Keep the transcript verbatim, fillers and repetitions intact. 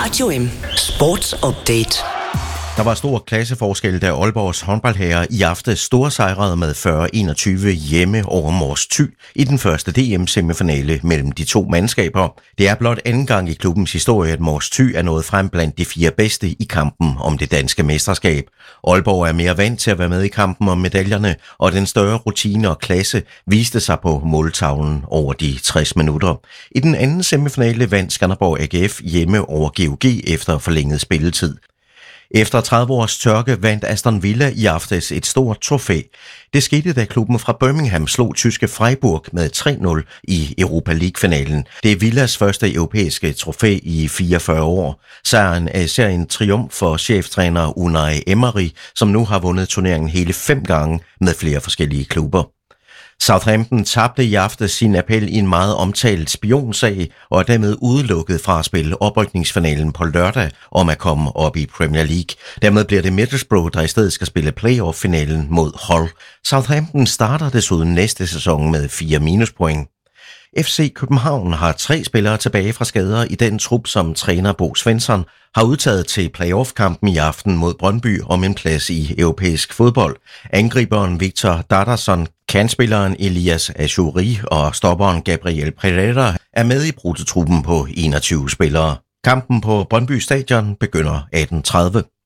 Radio M Sports Update. Der var stor klasseforskel, da Aalborgs håndboldherrer i aftes storsejrede med fyrre enogtyve hjemme over Mors Thy i den første D M-semifinale mellem de to mandskaber. Det er blot anden gang i klubbens historie, at Mors Thy er nået frem blandt de fire bedste i kampen om det danske mesterskab. Aalborg er mere vant til at være med i kampen om medaljerne, og den større rutine og klasse viste sig på måltavlen over de tres minutter. I den anden semifinale vandt Skanderborg A G F hjemme over G O G efter forlænget spilletid. Efter tredive års tørke vandt Aston Villa i aftes et stort trofæ. Det skete, da klubben fra Birmingham slog tyske Freiburg med tre nul i Europa League-finalen. Det er Villas første europæiske trofæ i fireogfyrre år. Sejren er især en triumf for cheftræner Unai Emery, som nu har vundet turneringen hele fem gange med flere forskellige klubber. Southampton tabte i aftes sin appel i en meget omtalt spionsag og er dermed udelukket fra at spille oprykningsfinalen på lørdag om at komme op i Premier League. Dermed bliver det Middlesbrough, der i stedet skal spille playoff-finalen mod Hull. Southampton starter desuden næste sæson med fire minuspoint. F C København har tre spillere tilbage fra skader i den trup, som træner Bo Svensson har udtaget til playoff-kampen i aften mod Brøndby om en plads i europæisk fodbold. Angriberen Victor Dardasson, kantspilleren Elias Achouri og stopperen Gabriel Pereira er med i bruttotruppen på enogtyve spillere. Kampen på Brøndby Stadion begynder atten tredive.